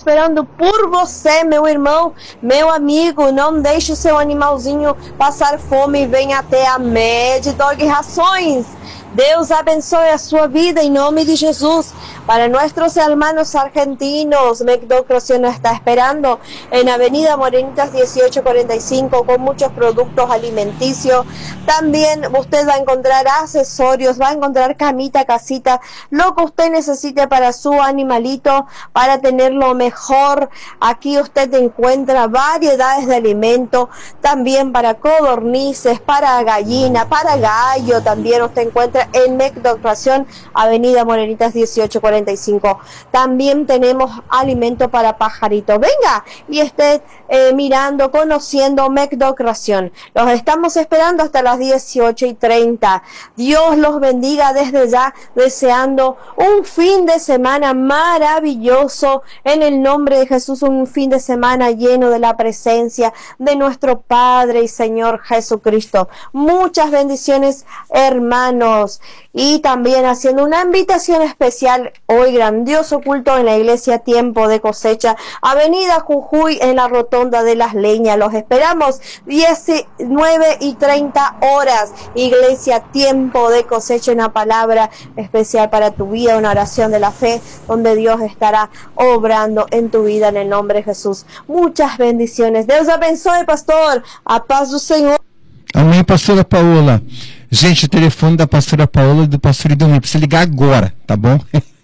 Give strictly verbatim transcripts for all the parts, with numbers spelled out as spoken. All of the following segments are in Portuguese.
esperando por você, meu irmão, meu amigo. Não deixe o seu animalzinho passar fome e venha até a Mad Dog Rações. Deus abençoe a sua vida em nome de Jesus. Para nuestros hermanos argentinos, McDog Ración nos está esperando en Avenida Morenitas dieciocho cuarenta y cinco con muchos productos alimenticios. También usted va a encontrar accesorios, va a encontrar camita, casita, lo que usted necesite para su animalito, para tenerlo mejor. Aquí usted encuentra variedades de alimentos, también para codornices, para gallina, para gallo, también usted encuentra en McDog Ración, Avenida Morenitas dieciocho cuarenta y cinco. También tenemos alimento para pajarito. Venga y esté eh, mirando, conociendo McDog Ración. Los estamos esperando hasta las dieciocho y treinta. Dios los bendiga desde ya, deseando un fin de semana maravilloso en el nombre de Jesús, un fin de semana lleno de la presencia de nuestro Padre y Señor Jesucristo. Muchas bendiciones, hermanos. Y también haciendo una invitación especial, hoy grandioso culto en la iglesia Tiempo de Cosecha, Avenida Jujuy, en la Rotonda de las Leñas. Los esperamos diecinueve y treinta horas. Iglesia Tiempo de Cosecha, una palabra especial para tu vida, una oración de la fe, donde Dios estará obrando en tu vida en el nombre de Jesús. Muchas bendiciones. Deus abençoe, pastor. A paz do Senhor. Amém, pastora Paola. Gente, o telefone da pastora Paola e do pastor Idomir, precisa ligar agora, tá bom?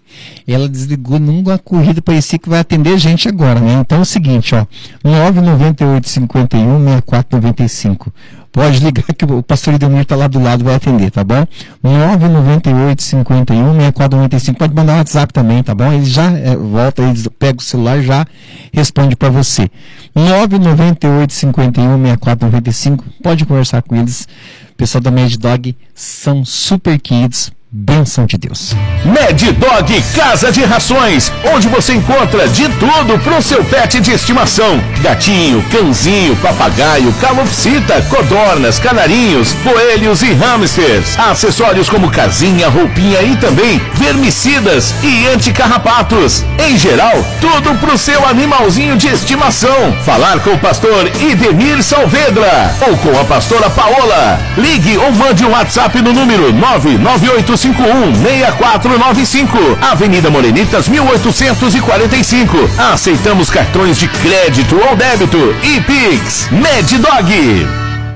Ela desligou numa corrida, parecia que vai atender a gente agora, né? Então é o seguinte, ó, nove nove oito, cinco um, seis quatro nove cinco. Pode ligar que o pastor Idomir tá lá do lado, vai atender, tá bom? nove nove oito, cinco um, seis quatro nove cinco. Pode mandar um WhatsApp também, tá bom? Ele já é, volta, ele pega o celular e já responde para você. nove nove oito, cinco um, seis quatro nove cinco. Pode conversar com eles. O pessoal da Mad Dog são super queridos. Bênção de Deus. Mad Dog Casa de Rações, onde você encontra de tudo pro seu pet de estimação: gatinho, cãozinho, papagaio, calopsita, codornas, canarinhos, coelhos e hamsters. Acessórios como casinha, roupinha e também vermicidas e anticarrapatos. Em geral, tudo pro seu animalzinho de estimação. Falar com o pastor Idemir Saavedra ou com a pastora Paola. Ligue ou mande um WhatsApp no número nove nove oito cinco um, seis quatro nove cinco, Avenida Morenitas mil oitocentos e quarenta e cinco. Aceitamos cartões de crédito ou débito e Pix. Mad Dog.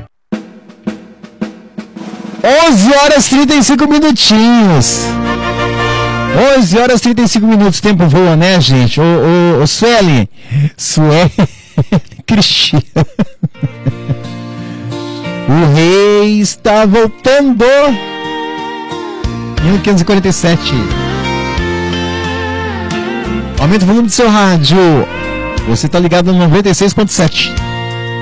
onze horas e trinta e cinco minutinhos. onze horas e trinta e cinco minutos. Tempo voa, né, gente? Ô, ô, ô Sueli. Sueli. Cristina. O rei está voltando. mil quinhentos e quarenta e sete. Aumenta o volume do seu rádio. Você está ligado no noventa e seis ponto sete.